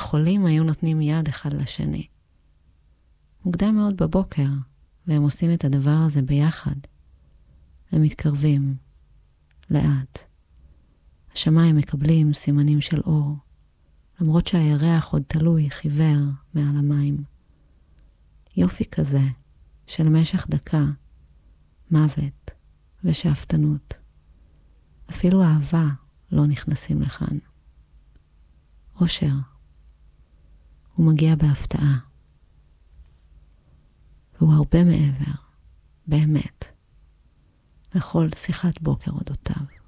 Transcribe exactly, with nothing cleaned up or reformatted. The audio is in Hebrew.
יכולים היו נותנים יד אחד לשני. מוקדם מאוד בבוקר, והם עושים את הדבר הזה ביחד. הם מתקרבים, לאט. השמיים מקבלים סימנים של אור, למרות שהירח עוד תלוי חיוור מעל המים. יופי כזה, של משך דקה, מוות ושאפתנות. אפילו אהבה לא נכנסים לכאן. אושר. הוא מגיע בהפתעה. והוא הרבה מעבר, באמת, לכל שיחת בוקר אודותיו.